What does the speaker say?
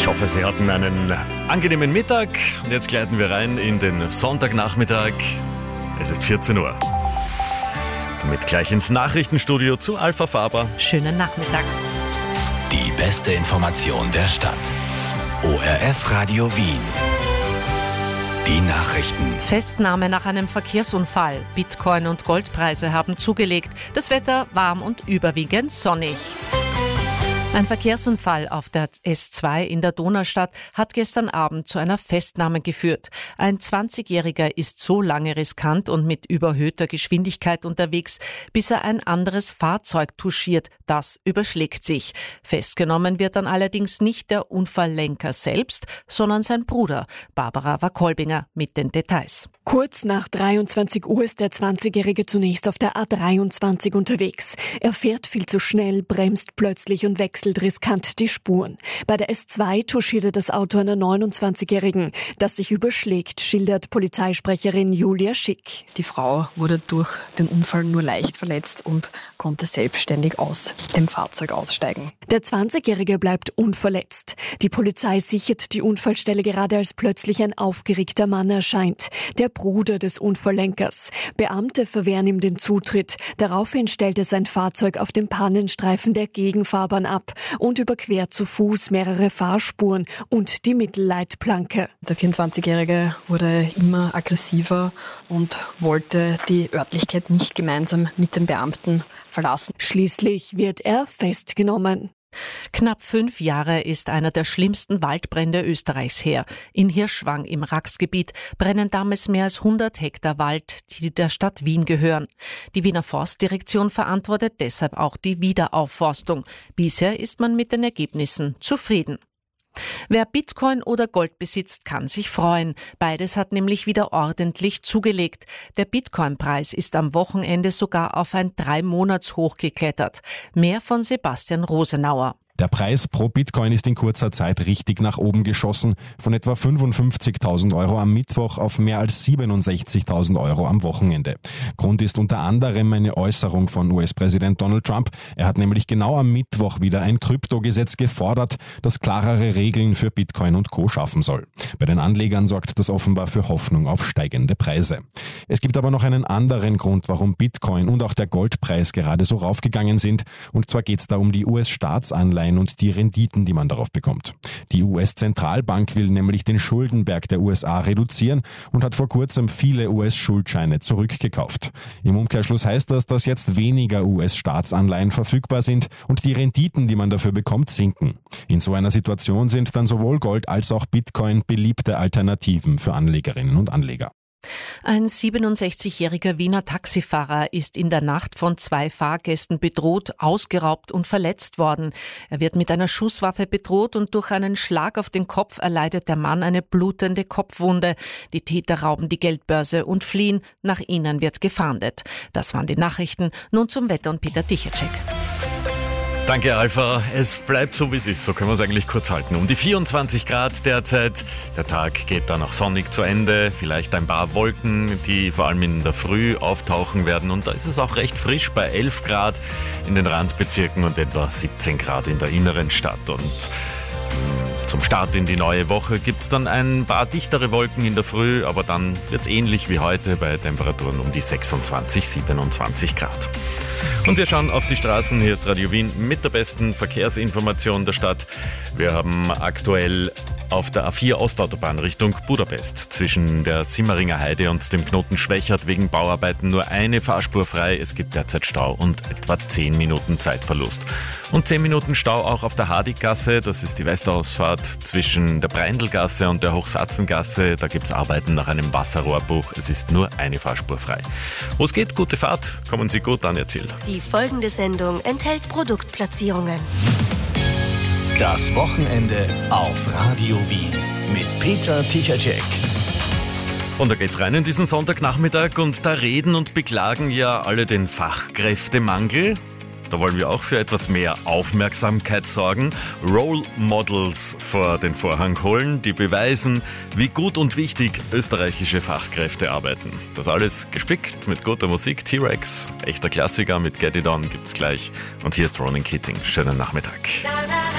Ich hoffe, Sie hatten einen angenehmen Mittag und jetzt gleiten wir rein in den Sonntagnachmittag. Es ist 14 Uhr. Damit gleich ins Nachrichtenstudio zu Alpha Faber. Schönen Nachmittag. Die beste Information der Stadt. ORF Radio Wien. Die Nachrichten. Festnahme nach einem Verkehrsunfall. Bitcoin- und Goldpreise haben zugelegt. Das Wetter warm und überwiegend sonnig. Ein Verkehrsunfall auf der S2 in der Donaustadt hat gestern Abend zu einer Festnahme geführt. Ein 20-Jähriger ist so lange riskant und mit überhöhter Geschwindigkeit unterwegs, bis er ein anderes Fahrzeug touchiert. Das überschlägt sich. Festgenommen wird dann allerdings nicht der Unfalllenker selbst, sondern sein Bruder, Barbara Wackolbinger, mit den Details. Kurz nach 23 Uhr ist der 20-Jährige zunächst auf der A23 unterwegs. Er fährt viel zu schnell, bremst plötzlich und wechselt riskant die Spuren. Bei der S2 touchierte das Auto einer 29-Jährigen, das sich überschlägt, schildert Polizeisprecherin Julia Schick. Die Frau wurde durch den Unfall nur leicht verletzt und konnte selbstständig aus dem Fahrzeug aussteigen. Der 20-Jährige bleibt unverletzt. Die Polizei sichert die Unfallstelle gerade, als plötzlich ein aufgeregter Mann erscheint. Der Bruder des Unfalllenkers. Beamte verwehren ihm den Zutritt. Daraufhin stellt er sein Fahrzeug auf dem Pannenstreifen der Gegenfahrbahn ab und überquert zu Fuß mehrere Fahrspuren und die Mittelleitplanke. Der 24-Jährige wurde immer aggressiver und wollte die Örtlichkeit nicht gemeinsam mit den Beamten verlassen. Schließlich wird er festgenommen. Knapp 5 Jahre ist einer der schlimmsten Waldbrände Österreichs her. In Hirschwang im Raxgebiet brennen damals mehr als 100 Hektar Wald, die der Stadt Wien gehören. Die Wiener Forstdirektion verantwortet deshalb auch die Wiederaufforstung. Bisher ist man mit den Ergebnissen zufrieden. Wer Bitcoin oder Gold besitzt, kann sich freuen. Beides hat nämlich wieder ordentlich zugelegt. Der Bitcoin-Preis ist am Wochenende sogar auf ein 3-Monats-Hoch geklettert. Mehr von Sebastian Rosenauer. Der Preis pro Bitcoin ist in kurzer Zeit richtig nach oben geschossen, von etwa 55.000 Euro am Mittwoch auf mehr als 67.000 Euro am Wochenende. Grund ist unter anderem eine Äußerung von US-Präsident Donald Trump. Er hat nämlich genau am Mittwoch wieder ein Kryptogesetz gefordert, das klarere Regeln für Bitcoin und Co. schaffen soll. Bei den Anlegern sorgt das offenbar für Hoffnung auf steigende Preise. Es gibt aber noch einen anderen Grund, warum Bitcoin und auch der Goldpreis gerade so raufgegangen sind. Und zwar geht es da um die US-Staatsanleihen und die Renditen, die man darauf bekommt. Die US-Zentralbank will nämlich den Schuldenberg der USA reduzieren und hat vor kurzem viele US-Schuldscheine zurückgekauft. Im Umkehrschluss heißt das, dass jetzt weniger US-Staatsanleihen verfügbar sind und die Renditen, die man dafür bekommt, sinken. In so einer Situation sind dann sowohl Gold als auch Bitcoin beliebte Alternativen für Anlegerinnen und Anleger. Ein 67-jähriger Wiener Taxifahrer ist in der Nacht von 2 Fahrgästen bedroht, ausgeraubt und verletzt worden. Er wird mit einer Schusswaffe bedroht und durch einen Schlag auf den Kopf erleidet der Mann eine blutende Kopfwunde. Die Täter rauben die Geldbörse und fliehen. Nach ihnen wird gefahndet. Das waren die Nachrichten. Nun zum Wetter und Peter Tichacek. Danke, Alpha. Es bleibt so, wie es ist. So können wir es eigentlich kurz halten. Um die 24 Grad derzeit. Der Tag geht dann auch sonnig zu Ende. Vielleicht ein paar Wolken, die vor allem in der Früh auftauchen werden. Und da ist es auch recht frisch bei 11 Grad in den Randbezirken und etwa 17 Grad in der inneren Stadt. Und zum Start in die neue Woche gibt es dann ein paar dichtere Wolken in der Früh, aber dann wird es ähnlich wie heute bei Temperaturen um die 26, 27 Grad. Und wir schauen auf die Straßen. Hier ist Radio Wien mit der besten Verkehrsinformation der Stadt. Wir haben aktuell auf der A4 Ostautobahn Richtung Budapest zwischen der Simmeringer Heide und dem Knoten Schwächert wegen Bauarbeiten nur eine Fahrspur frei. Es gibt derzeit Stau und etwa 10 Minuten Zeitverlust. Und 10 Minuten Stau auch auf der Hardiggasse. Das ist die Westausfahrt zwischen der Breindelgasse und der Hochsatzengasse. Da gibt es Arbeiten nach einem Wasserrohrbruch. Es ist nur eine Fahrspur frei. Wo es geht, gute Fahrt. Kommen Sie gut an Ihr Ziel. Die folgende Sendung enthält Produktplatzierungen. Das Wochenende auf Radio Wien mit Peter Tichacek. Und da geht's rein in diesen Sonntagnachmittag und da reden und beklagen ja alle den Fachkräftemangel. Da wollen wir auch für etwas mehr Aufmerksamkeit sorgen. Role Models vor den Vorhang holen, die beweisen, wie gut und wichtig österreichische Fachkräfte arbeiten. Das alles gespickt mit guter Musik. T-Rex, echter Klassiker mit Get It On gibt's gleich. Und hier ist Ronan Keating. Schönen Nachmittag.